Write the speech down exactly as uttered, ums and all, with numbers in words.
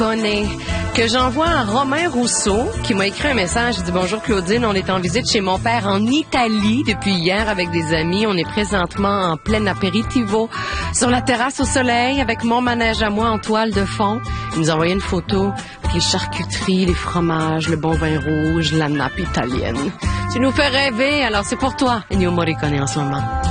Morricone, que j'envoie à Romain Rousseau, qui m'a écrit un message. Il dit « Bonjour Claudine, on est en visite chez mon père en Italie depuis hier avec des amis. On est présentement en plein apéritivo sur la terrasse au soleil avec mon manège à moi en toile de fond. » Il nous a envoyé une photo avec les charcuteries, les fromages, le bon vin rouge, la nappe italienne. Tu nous fais rêver, alors c'est pour toi, Ennio Morricone en ce moment.